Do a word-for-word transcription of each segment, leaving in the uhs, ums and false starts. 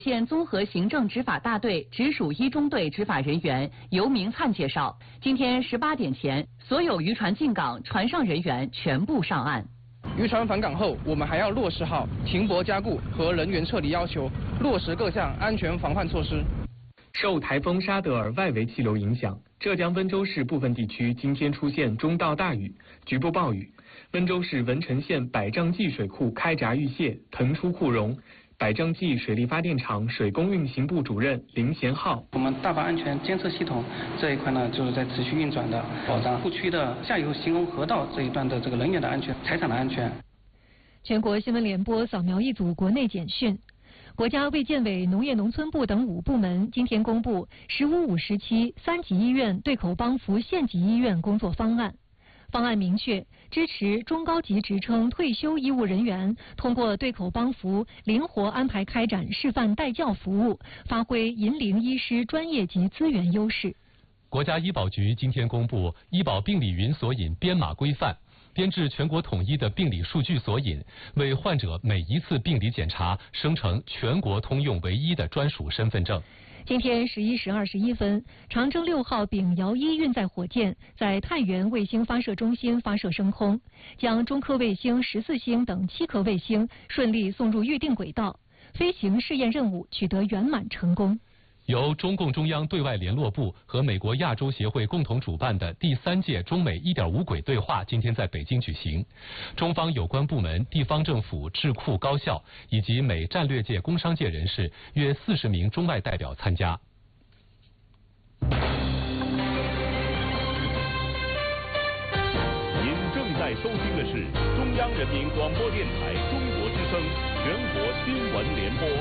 县综合行政执法大队直属一中队执法人员尤明灿介绍，今天十八点前，所有渔船进港，船上人员全部上岸。 渔船返港后，我们还要落实好停泊加固和人员撤离要求，落实各项安全防范措施。 受台风沙德尔外围气流影响，浙江温州市部分地区今天出现中到大雨，局部暴雨。温州市文成县百丈记水库开闸遇泄，腾出库容。百丈记水利发电厂水工运行部主任林贤浩： 我们大坝安全监测系统这一块呢，就是在持续运转的，保障库区的下游行洪河道这一段的这个人员的安全、财产的安全。 全国新闻联播扫描一组国内简讯。国家卫健委、农业农村部等五部门今天公布“十五五”时期三级医院对口帮扶县级医院工作方案。方案明确，支持中高级职称退休医务人员通过对口帮扶，灵活安排开展示范带教服务，发挥银龄医师专业及资源优势。 国家医保局今天公布《医保病理云索引编码规范》，编制全国统一的病理数据索引，为患者每一次病理检查生成全国通用唯一的专属身份证。 今天十一时二十一分，长征六号丙遥一运载火箭在太原卫星发射中心发射升空，将中科卫星十四星等七颗卫星顺利送入预定轨道，飞行试验任务取得圆满成功。 由中共中央对外联络部和美国亚洲协会共同主办的第三届中美 一点五 轨对话今天在北京举行，中方有关部门、地方政府、智库高校以及美战略界、工商界人士约四十名中外代表参加。 您正在收听的是中央人民广播电台中国之声全国新闻联播。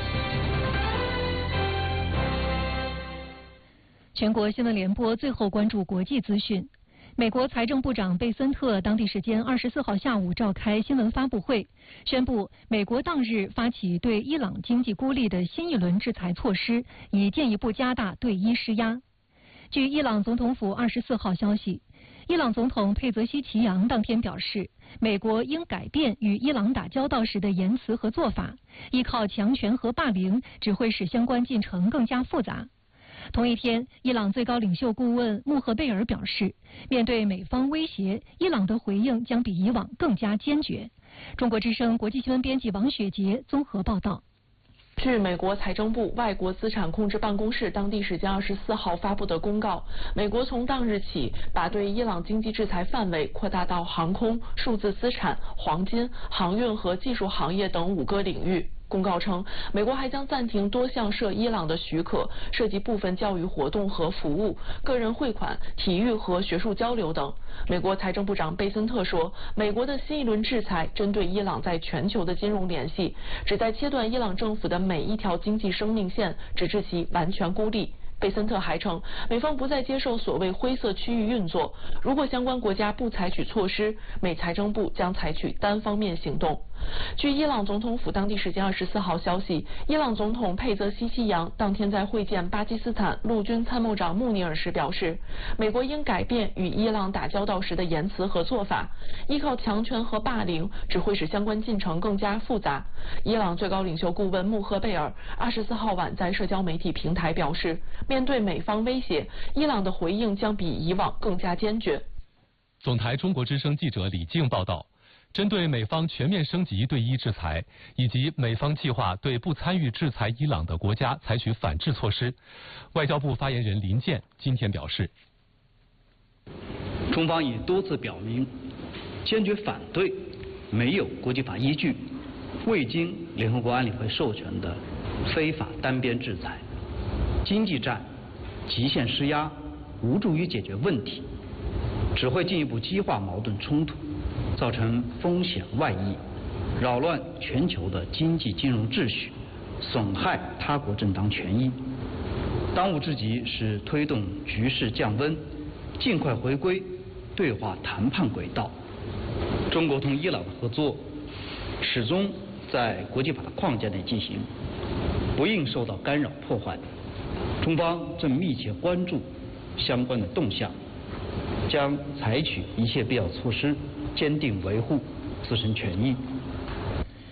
全国新闻联播最后关注国际资讯。美国财政部长贝森特当地时间二十四号下午召开新闻发布会，宣布美国当日发起对伊朗经济孤立的新一轮制裁措施，以进一步加大对伊施压。据伊朗总统府二十四号消息，伊朗总统佩泽西奇扬当天表示，美国应改变与伊朗打交道时的言辞和做法，依靠强权和霸凌只会使相关进程更加复杂。同一天，伊朗最高领袖顾问穆赫贝尔表示，面对美方威胁，伊朗的回应将比以往更加坚决。中国之声国际新闻编辑王雪杰综合报道。 据美国财政部外国资产控制办公室当地时间二十四号发布的公告，美国从当日起把对伊朗经济制裁范围扩大到航空、数字资产、黄金、航运和技术行业等五个领域。公告称，美国还将暂停多项涉伊朗的许可，涉及部分教育活动和服务、个人汇款、体育和学术交流等。美国财政部长贝森特说，美国的新一轮制裁针对伊朗在全球的金融联系，旨在切断伊朗政府的每一条经济生命线，直至其完全孤立。贝森特还称，美方不再接受所谓灰色区域运作，如果相关国家不采取措施，美财政部将采取单方面行动。据伊朗总统府当地时间二十四号消息，伊朗总统佩泽西奇扬当天在会见巴基斯坦陆军参谋长穆尼尔时表示，美国应改变与伊朗打交道时的言辞和做法，依靠强权和霸凌只会使相关进程更加复杂。伊朗最高领袖顾问穆赫贝尔二十四号晚在社交媒体平台表示，面对美方威胁，伊朗的回应将比以往更加坚决。 总台中国之声记者李静报道，针对美方全面升级对伊制裁，以及美方计划对不参与制裁伊朗的国家采取反制措施，外交部发言人林健今天表示， 中方已多次表明，坚决反对没有国际法依据、未经联合国安理会授权的非法单边制裁。经济战极限施压无助于解决问题，只会进一步激化矛盾冲突，造成风险外溢，扰乱全球的经济金融秩序，损害他国正当权益。当务之急是推动局势降温，尽快回归对话谈判轨道。中国同伊朗的合作始终在国际法的框架内进行，不应受到干扰破坏。中方正密切关注相关的动向，将采取一切必要措施，坚定维护自身权益。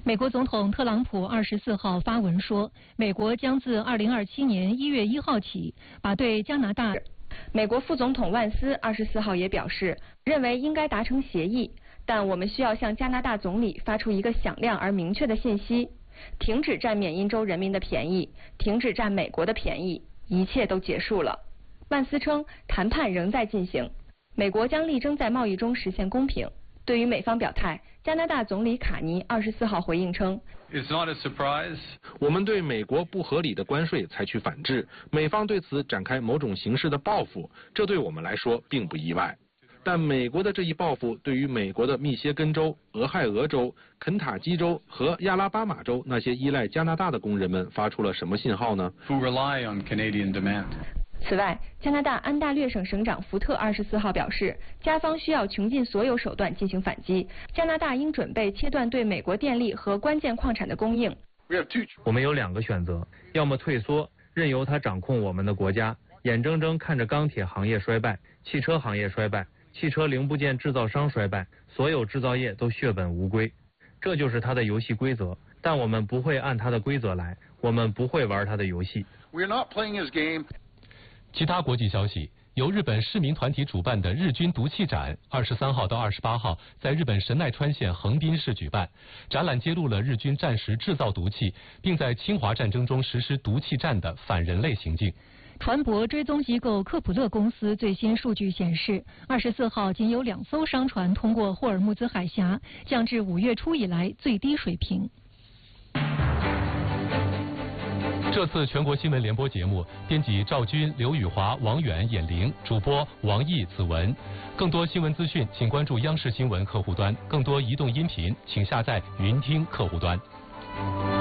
美国总统特朗普二十四号发文说，美国将自二零二七年一月一号起，把对加拿大。 美国副总统万斯二十四号也表示，认为应该达成协议，但我们需要向加拿大总理发出一个响亮而明确的信息：停止占缅因州人民的便宜，停止占美国的便宜，一切都结束了。万斯称，谈判仍在进行，美国将力争在贸易中实现公平。对于美方表态，加拿大总理卡尼二十四号回应称 ，It's not a surprise. 我们对美国不合理的关税采取反制，美方对此展开某种形式的报复，这对我们来说并不意外。但美国的这一报复对于美国的密歇根州、俄亥俄州、肯塔基州和亚拉巴马州那些依赖加拿大的工人们发出了什么信号呢？ Who rely on Canadian demand. 此外，加拿大安大略省省长福特二十四号表示，加方需要穷尽所有手段进行反击，加拿大应准备切断对美国电力和关键矿产的供应。 我们有两个选择，要么退缩，任由他掌控我们的国家，眼睁睁看着钢铁行业衰败，汽车行业衰败，汽车零部件制造商衰败，所有制造业都血本无归。这就是他的游戏规则，但我们不会按他的规则来，我们不会玩他的游戏。 We're not playing his game. 其他国际消息，由日本市民团体主办的日军毒气展，二十三号到二十八号在日本神奈川县横滨市举办。展览揭露了日军战时制造毒气，并在侵华战争中实施毒气战的反人类行径。 船舶追踪机构科普勒公司最新数据显示，二十四号仅有两艘商船通过霍尔木兹海峡，降至五月初以来最低水平。 这次全国新闻联播节目，编辑赵军、刘宇华、王远、演玲，主播王毅、子文。更多新闻资讯，请关注央视新闻客户端；更多移动音频，请下载云听客户端。